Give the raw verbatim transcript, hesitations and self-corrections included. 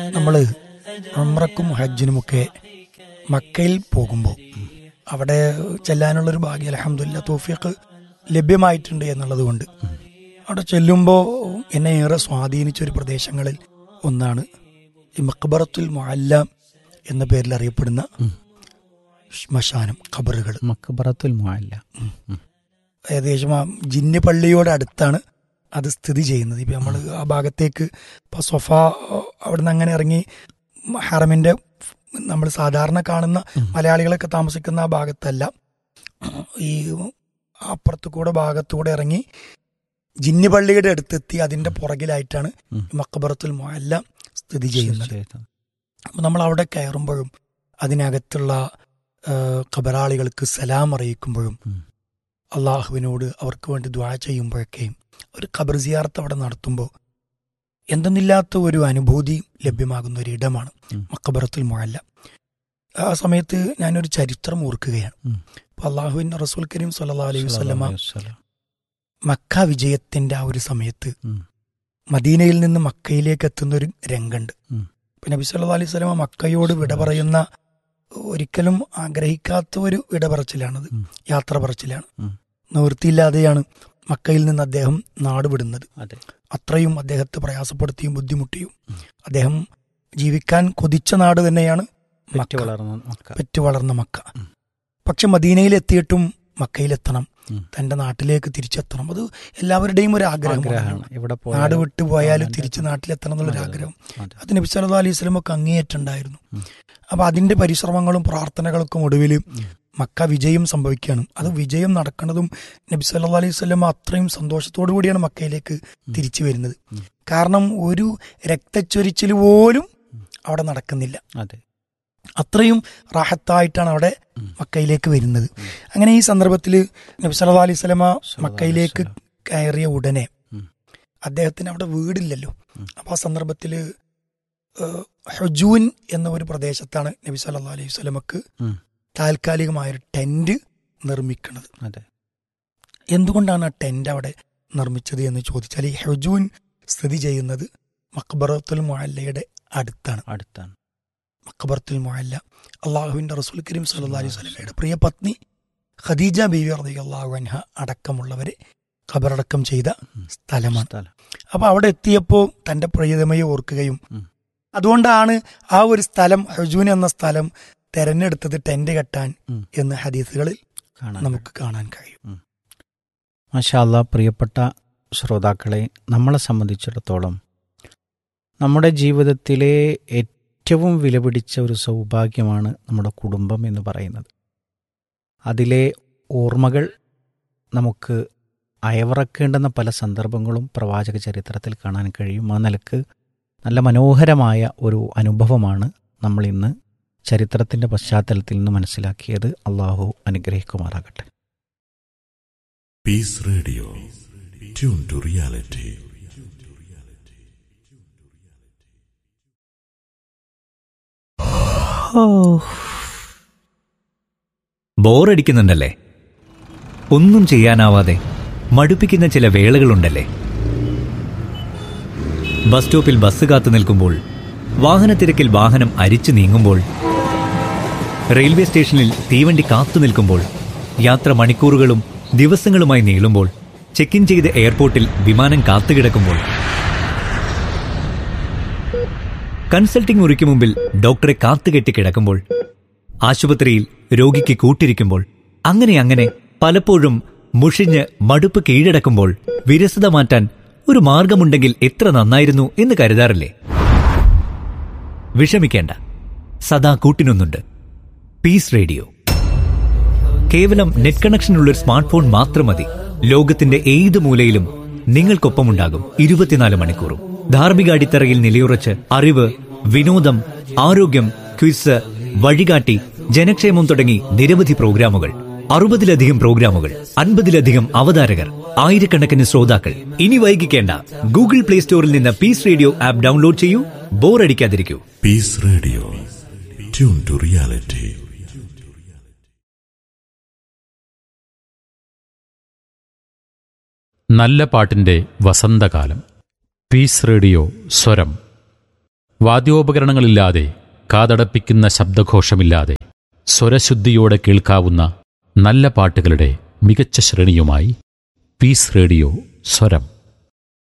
നമ്മൾ ഉംറക്കും ഹജ്ജിനുമൊക്കെ മക്കയിൽ പോകുമ്പോൾ അവിടെ ചെല്ലാനുള്ളൊരു ഭാഗ്യം അൽഹംദുലില്ലാ തൗഫീഖ് ലഭ്യമായിട്ടുണ്ട് എന്നുള്ളത് കൊണ്ട് അവിടെ ചെല്ലുമ്പോൾ എന്നെ ഏറെ സ്വാധീനിച്ചൊരു പ്രദേശങ്ങളിൽ ഒന്നാണ് ഈ മഖ്ബറത്തുൽ മുഅല്ല എന്ന പേരിൽ അറിയപ്പെടുന്ന ശ്മശാനം, ഖബറുകൾ. മഖ്ബറത്തുൽ മുഅല്ല ഏകദേശം ആ ജിന്ന് പള്ളിയോട് അടുത്താണ് അത് സ്ഥിതി ചെയ്യുന്നത്. ഇപ്പം നമ്മൾ ആ ഭാഗത്തേക്ക് ഇപ്പോൾ സൊഫ അവിടെ നിന്ന് അങ്ങനെ ഇറങ്ങി ഹറമിൻ്റെ നമ്മൾ സാധാരണ കാണുന്ന മലയാളികളൊക്കെ താമസിക്കുന്ന ആ ഭാഗത്തല്ല, ഈ അപ്പുറത്തു കൂടെ ഭാഗത്തൂടെ ഇറങ്ങി ജിന്ന് പള്ളിയുടെ അടുത്തെത്തി അതിൻ്റെ പുറകിലായിട്ടാണ് മഖ്ബറത്തുൽ മുഅല്ല സ്ഥിതി ചെയ്യുന്നത്. അപ്പം നമ്മൾ അവിടെ കയറുമ്പോഴും അതിനകത്തുള്ള ഖബറാളികൾക്ക് സലാം അറിയിക്കുമ്പോഴും അള്ളാഹുവിനോട് അവർക്ക് വേണ്ടി ദുആ ചെയ്യുമ്പോഴൊക്കെയും ഒരു ഖബർ സിയാറത്ത് അവിടെ നടത്തുമ്പോൾ എന്തെന്നില്ലാത്ത ഒരു അനുഭൂതി ലഭ്യമാകുന്ന ഒരു ഇടമാണ് മഖ്ബറത്തുൽ മുഅല്ല. ആ സമയത്ത് ഞാനൊരു ചരിത്രം ഓർക്കുകയാണ്. അപ്പോൾ അള്ളാഹുവിൻ്റെ റസൂൽ കരീം സ്വല്ലല്ലാഹു അലൈഹി വസല്ലമ മക്ക വിജയത്തിന്റെ ആ ഒരു സമയത്ത് മദീനയിൽ നിന്ന് മക്കയിലേക്ക് എത്തുന്ന ഒരു രംഗമുണ്ട്. പിന്നെ നബി സല്ലല്ലാഹു അലൈഹി വസല്ലമ മക്കയോട് വിട പറയുന്ന ഒരിക്കലും ആഗ്രഹിക്കാത്ത ഒരു വിട പറച്ചിലാണത്, യാത്ര പറച്ചിലാണ്. നിവൃത്തിയില്ലാതെയാണ് മക്കയിൽ നിന്ന് അദ്ദേഹം നാട് വിടുന്നത്. അത്രയും അദ്ദേഹത്തെ പ്രയാസപ്പെടുത്തിയും ബുദ്ധിമുട്ടിയും അദ്ദേഹം ജീവിക്കാൻ കൊതിച്ച നാട് തന്നെയാണ് പെറ്റു വളർന്ന മക്ക. പക്ഷെ മദീനയിൽ എത്തിയിട്ടും മക്കയിലെത്തണം, തന്റെ നാട്ടിലേക്ക് തിരിച്ചെത്തണം. അത് എല്ലാവരുടെയും ഒരു ആഗ്രഹമാണ്. നാട് വിട്ടു പോയാലും തിരിച്ച് നാട്ടിലെത്തണം എന്നുള്ളൊരു ആഗ്രഹം അത് നബി സല്ലല്ലാഹു അലൈഹി വസല്ലമക്ക് അങ്ങേയറ്റുണ്ടായിരുന്നു. അപ്പൊ അതിന്റെ പരിശ്രമങ്ങളും പ്രാർത്ഥനകൾക്കും ഒടുവിൽ മക്ക വിജയം സംഭവിക്കുകയാണ്. അത് വിജയം നടക്കുന്നതും നബി സല്ലല്ലാഹു അലൈഹി വസല്ലമ അത്രയും സന്തോഷത്തോടു കൂടിയാണ് മക്കയിലേക്ക് തിരിച്ചു വരുന്നത്. കാരണം ഒരു രക്തച്ചൊരിച്ചിൽ പോലും അവിടെ നടക്കുന്നില്ല. അത്രയും റാഹത്തായിട്ടാണ് അവിടെ മക്കയിലേക്ക് വരുന്നത്. അങ്ങനെ ഈ സന്ദർഭത്തിൽ നബി സല്ലല്ലാഹു അലൈഹി വസല്ലമ മക്കയിലേക്ക് കയറിയ ഉടനെ അദ്ദേഹത്തിന് അവിടെ വീടില്ലല്ലോ. അപ്പൊ ആ സന്ദർഭത്തിൽ ഹുജൂൻ എന്ന ഒരു പ്രദേശത്താണ് നബി സല്ലല്ലാഹു അലൈഹി വസല്ലമക്ക് താൽക്കാലികമായൊരു ടെന്റ് നിർമ്മിക്കുന്നത്. എന്തുകൊണ്ടാണ് ആ ടെന്റ് അവിടെ നിർമ്മിച്ചത് എന്ന് ചോദിച്ചാൽ ഈ ഹുജൂൻ സ്ഥിതി ചെയ്യുന്നത് മഖ്ബറത്തുൽ മുഅല്ലയുടെ അടുത്താണ് അടുത്താണ് മഖ്ബറത്തുൽ മുഅല്ല അള്ളാഹുവിന്റെ റസൂൽ കരീം സ്വല്ലല്ലാഹു അലൈഹി വസല്ലമയുടെ പ്രിയ പത്നി ഖദീജ ബീവി റളിയല്ലാഹു അൻഹ അടക്കമുള്ളവരെ ഖബറടക്കം ചെയ്ത സ്ഥലമാണ്. അപ്പൊ അവിടെ എത്തിയപ്പോൾ തന്റെ പ്രിയതമയെ ഓർക്കുകയും അതുകൊണ്ടാണ് ആ ഒരു സ്ഥലം ഹുജൂൻ എന്ന സ്ഥലം തെരഞ്ഞെടുത്തത് ടെന്റ് കെട്ടാൻ എന്ന് ഹദീസുകളിൽ നമുക്ക് കാണാൻ കഴിയും. മാഷാ അല്ലാഹ്. പ്രിയപ്പെട്ട ശ്രോതാക്കളെ, നമ്മളെ സംബന്ധിച്ചിടത്തോളം നമ്മുടെ ജീവിതത്തിലെ ഏറ്റവും വിലപിടിച്ച ഒരു സൗഭാഗ്യമാണ് നമ്മുടെ കുടുംബം എന്ന് പറയുന്നത്. അതിലെ ഓർമ്മകൾ നമുക്ക് അയവിറക്കേണ്ടുന്ന പല സന്ദർഭങ്ങളും പ്രവാചക ചരിത്രത്തിൽ കാണാൻ കഴിയും. ആ നിലക്ക് നല്ല മനോഹരമായ ഒരു അനുഭവമാണ് നമ്മൾ ഇന്ന് ചരിത്രത്തിൻ്റെ പശ്ചാത്തലത്തിൽ നിന്ന് മനസ്സിലാക്കിയത്. അള്ളാഹു അനുഗ്രഹിക്കുമാറാകട്ടെ. Piece radio, tune to reality. ബോറടിക്കുന്നുണ്ടല്ലേ? ഒന്നും ചെയ്യാനാവാതെ മടുപ്പിക്കുന്ന ചില വേളകളുണ്ടല്ലേ? ബസ് സ്റ്റോപ്പിൽ ബസ് കാത്തു നിൽക്കുമ്പോൾ, വാഹനത്തിരക്കിൽ വാഹനം അരിച്ചു നീങ്ങുമ്പോൾ, റെയിൽവേ സ്റ്റേഷനിൽ തീവണ്ടി കാത്തു നിൽക്കുമ്പോൾ, യാത്ര മണിക്കൂറുകളും ദിവസങ്ങളുമായി നീളുമ്പോൾ, ചെക്ക് ഇൻ ചെയ്ത് എയർപോർട്ടിൽ വിമാനം കാത്തുകിടക്കുമ്പോൾ, കൺസൾട്ടിംഗ് മുറിക്ക് മുമ്പിൽ ഡോക്ടറെ കാത്തുകെട്ടി കിടക്കുമ്പോൾ, ആശുപത്രിയിൽ രോഗിക്ക് കൂട്ടിരിക്കുമ്പോൾ, അങ്ങനെ അങ്ങനെ പലപ്പോഴും മുഷിഞ്ഞ് മടുപ്പ് കീഴടക്കുമ്പോൾ വിരസത മാറ്റാൻ ഒരു മാർഗമുണ്ടെങ്കിൽ എത്ര നന്നായിരുന്നു എന്ന് കരുതാറില്ലേ? വിഷമിക്കേണ്ട, സദാ കൂട്ടിനൊന്നുണ്ട്. Piece radio. കേവലം നെറ്റ് കണക്ഷനുള്ളൊരു സ്മാർട്ട് ഫോൺ മാത്രം മതി. ലോകത്തിന്റെ ഏത് മൂലയിലും നിങ്ങൾക്കൊപ്പമുണ്ടാകും ഇരുപത്തിനാല് മണിക്കൂറും. ധാർമ്മിക അടിത്തറയിൽ നിലയുറച്ച് അറിവ്, വിനോദം, ആരോഗ്യം, ക്വിസ്, വഴികാട്ടി, ജനക്ഷേമം തുടങ്ങി നിരവധി പ്രോഗ്രാമുകൾ. അറുപതിലധികം പ്രോഗ്രാമുകൾ, അൻപതിലധികം അവതാരകർ, ആയിരക്കണക്കിന് ശ്രോതാക്കൾ. ഇനി വൈകിക്കേണ്ട, ഗൂഗിൾ പ്ലേ സ്റ്റോറിൽ നിന്ന് പീസ് റേഡിയോ ആപ്പ് ഡൗൺലോഡ് ചെയ്യൂ. ബോറടിക്കാതിരിക്കൂ. Piece radio, tune to reality. നല്ല പാട്ടിന്റെ വസന്തകാലം. പീസ് റേഡിയോ സ്വരം. വാദ്യോപകരണങ്ങളില്ലാതെ, കാതടപ്പിക്കുന്ന ശബ്ദഘോഷമില്ലാതെ സ്വരശുദ്ധിയോടെ കേൾക്കാവുന്ന നല്ല പാട്ടുകളുടെ മികച്ച ശ്രേണിയുമായി പീസ് റേഡിയോ സ്വരം.